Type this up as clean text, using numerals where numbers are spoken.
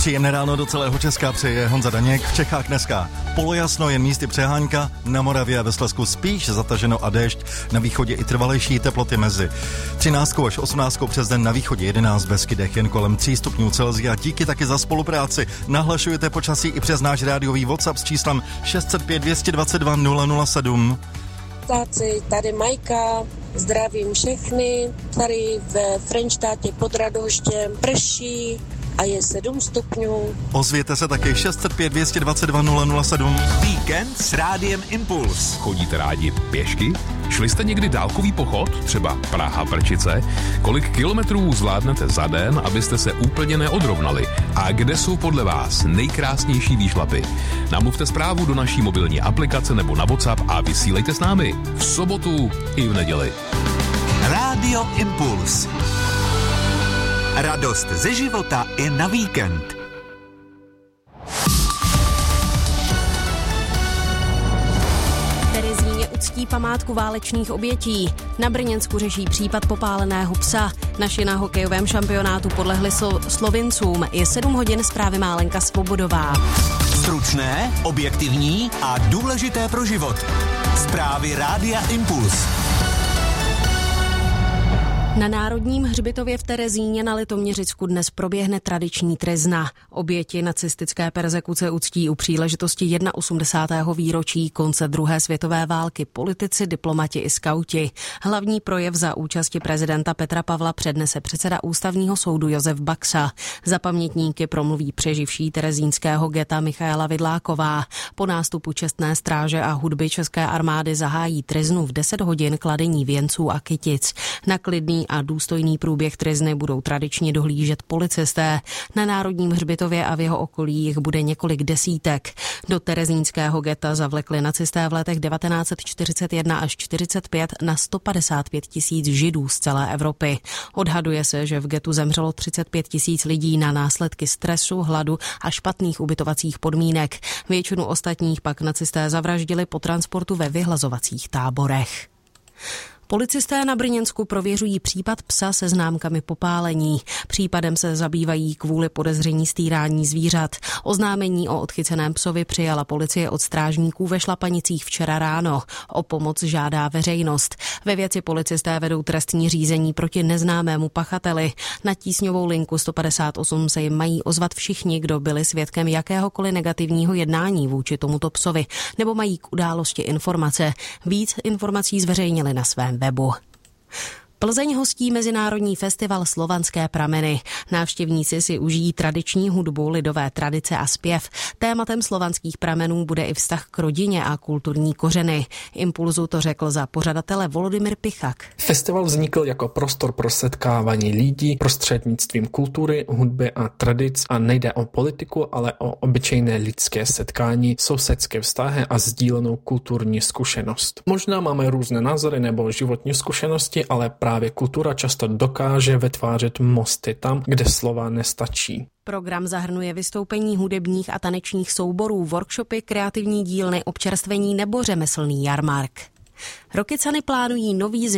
Příjemné ráno do celého Česka přeje Honza Daněk. V Čechách dneska polojasno, jen místy přehánka, na Moravě a ve Slezsku spíš zataženo a déšť, na východě i trvalejší teploty mezi 13 až 18 přes den, na východě 11, v Beskydech jen kolem 3 stupňů Celsia. Díky taky za spolupráci. Nahlašujete počasí i přes náš rádiový WhatsApp s číslem 605 222 007. Tady Majka, zdravím všechny, tady ve Frenštátě pod Radhoštěm prší a je 7 stupňů. Ozvěte se taky 605 222 007. Víkend s Rádiem Impuls. Chodíte rádi pěšky? Šli jste někdy dálkový pochod? Třeba Praha-Prčice? Kolik kilometrů zvládnete za den, abyste se úplně neodrovnali? A kde jsou podle vás nejkrásnější výšlapy? Namluvte zprávu do naší mobilní aplikace nebo na WhatsApp a vysílejte s námi v sobotu i v neděli. Rádio Impuls. Radost ze života i na víkend. Terezíně uctí památku válečných obětí. Na Brněnsku řeší případ popáleného psa. Naši na hokejovém šampionátu podlehli Slovincům. Je 7 hodin, zprávy má Lenka Svobodová. Stručné, objektivní a důležité pro život. Zprávy Rádia Impuls. Na Národním hřbitově v Terezíně na Litoměřicku dnes proběhne tradiční tryzna. Oběti nacistické perzekuce uctí u příležitosti 81. výročí konce druhé světové války politici, diplomati i skauti. Hlavní projev za účasti prezidenta Petra Pavla přednese předseda Ústavního soudu Josef Baxa. Za pamětníky promluví přeživší terezínského geta Michaela Vidláková. Po nástupu čestné stráže a hudby české armády zahájí tryznu v 10 hodin kladení věnců a kytic. Na klidný a důstojný průběh tryzny budou tradičně dohlížet policisté. Na Národním hřbitově a v jeho okolí jich bude několik desítek. Do terezínského geta zavlekli nacisté v letech 1941 až 45 na 155 000 Židů z celé Evropy. Odhaduje se, že v getu zemřelo 35 000 lidí na následky stresu, hladu a špatných ubytovacích podmínek. Většinu ostatních pak nacisté zavraždili po transportu ve vyhlazovacích táborech. Policisté na Brněnsku prověřují případ psa se známkami popálení. Případem se zabývají kvůli podezření z týrání zvířat. Oznámení o odchyceném psovi přijala policie od strážníků ve Šlapanicích včera ráno. O pomoc žádá veřejnost. Ve věci policisté vedou trestní řízení proti neznámému pachateli. Na tísňovou linku 158 se jim mají ozvat všichni, kdo byli svědkem jakéhokoliv negativního jednání vůči tomuto psovi, nebo mají k události informace. Víc informací zveřejnili na svém webu. Plzeň hostí mezinárodní festival Slovanské prameny. Návštěvníci si užijí tradiční hudbu, lidové tradice a zpěv. Tématem slovanských pramenů bude i vztah k rodině a kulturní kořeny. Impulzu to řekl za pořadatele Volodymyr Pichak. Festival vznikl jako prostor pro setkávání lidí prostřednictvím kultury, hudby a tradic a nejde o politiku, ale o obyčejné lidské setkání, sousedské vztahy a sdílenou kulturní zkušenost. Možná máme různé názory nebo životní zkušenosti, ale právě kultura často dokáže vytvářet mosty tam, kde slova nestačí. Program zahrnuje vystoupení hudebních a tanečních souborů, workshopy, kreativní dílny, občerstvení nebo řemeslný jarmark. Rokycany plánují nový